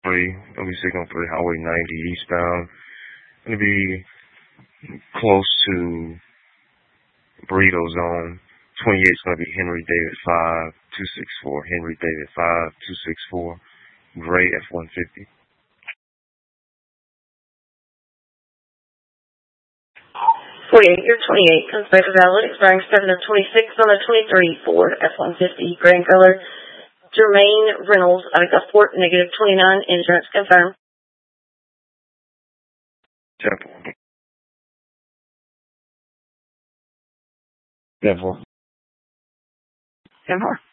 Signal 3, Highway 90 eastbound. Going to be close to Burrito Zone. 28 is going to be Henry David 5264. Henry David 5264. Gray F-150. 48, you're 28. Comes back to valid, expiring 7/26 on the 23 Ford F-150. Gray in color. Jermaine Reynolds, out of Gulfport, -29. Insurance confirmed. Temple. 10-4.